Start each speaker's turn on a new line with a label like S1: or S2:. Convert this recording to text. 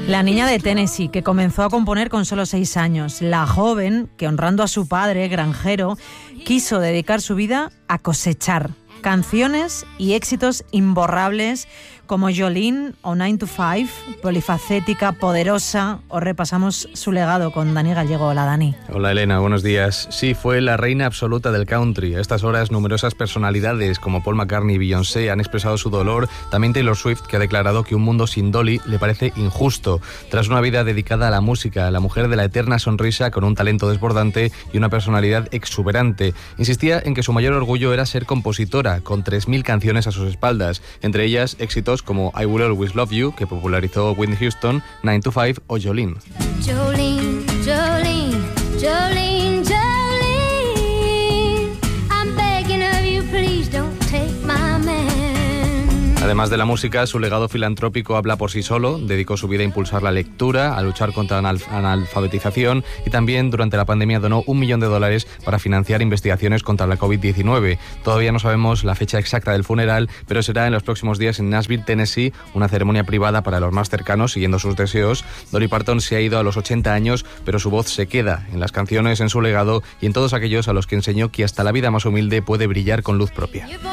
S1: La niña de Tennessee, que comenzó a componer con solo 6 años. La joven, que honrando a su padre, granjero, quiso dedicar su vida a cosechar canciones y éxitos imborrables como Jolene o 9 to 5, polifacética, poderosa. Os repasamos su legado con Dani Gallego. Hola, Dani.
S2: Hola, Elena, buenos días. Sí, fue la reina absoluta del country. A estas horas, numerosas personalidades como Paul McCartney y Beyoncé han expresado su dolor. También Taylor Swift, que ha declarado que un mundo sin Dolly le parece injusto. Tras una vida dedicada a la música, la mujer de la eterna sonrisa, con un talento desbordante y una personalidad exuberante, insistía en que su mayor orgullo era ser compositora, con 3.000 canciones a sus espaldas, entre ellas éxitos como I Will Always Love You, que popularizó Whitney Houston, 9 to 5 o Jolene.
S3: Jolene, Jolene, Jolene, Jolene, I'm begging of you, please don't take my man.
S2: Además de la música, su legado filantrópico habla por sí solo. Dedicó su vida a impulsar la lectura, a luchar contra la analfabetización y también durante la pandemia donó $1 millón para financiar investigaciones contra la COVID-19. Todavía no sabemos la fecha exacta del funeral, pero será en los próximos días en Nashville, Tennessee, una ceremonia privada para los más cercanos, siguiendo sus deseos. Dolly Parton se ha ido a los 80 años, pero su voz se queda en las canciones, en su legado y en todos aquellos a los que enseñó que hasta la vida más humilde puede brillar con luz propia.